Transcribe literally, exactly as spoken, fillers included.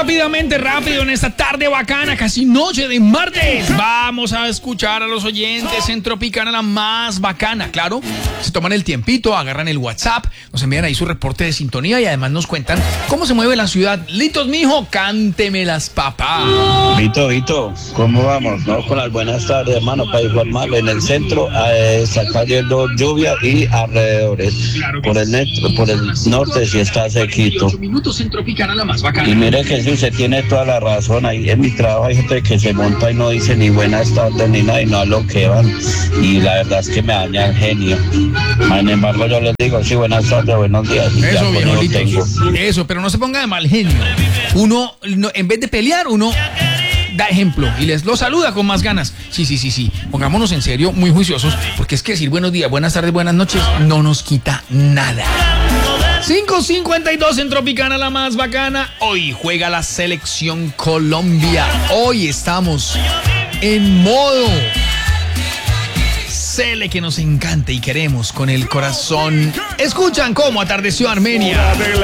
rápidamente, rápido en esta tarde bacana, casi noche de martes. Vamos a escuchar a los oyentes en Tropicana, la más bacana. Claro, se toman el tiempito, agarran el WhatsApp, nos envían ahí su reporte de sintonía y además nos cuentan cómo se mueve la ciudad. Litos, mijo, cántemelas, papá. Vito, Vito, ¿cómo vamos? No, con las buenas tardes, hermano, para informarle. En el centro eh, está cayendo lluvia y alrededores. Por el, net, por el norte sí está sequito. Y mire que sí, usted tiene toda la razón. Ahí en mi trabajo hay gente que se monta y no dice ni buenas tardes ni nada y no a lo que van. Y la verdad es que me daña el genio. Sin embargo, yo les digo, sí, buenas tardes, buenos días. Y eso, ya tengo. Eso, pero no se ponga de mal genio. Uno, no, en vez de pelear, uno da ejemplo y les lo saluda con más ganas. Sí, sí, sí, sí. Pongámonos en serio, muy juiciosos, porque es que decir buenos días, buenas tardes, buenas noches no nos quita nada. cinco cincuenta y dos en Tropicana, la más bacana. Hoy juega la selección Colombia. Hoy estamos en modo Cele que nos encanta y queremos con el corazón. Escuchan cómo atardeció Armenia.